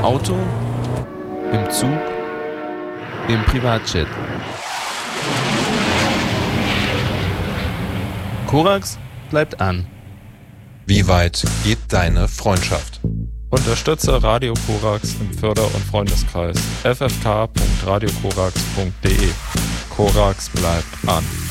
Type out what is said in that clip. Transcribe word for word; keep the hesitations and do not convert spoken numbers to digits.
Auto, im Zug, im Privatjet. Korax bleibt an. Wie weit geht deine Freundschaft? Unterstütze Radio Korax im Förder- und Freundeskreis f f k punkt radio korax punkt d e. Korax bleibt an.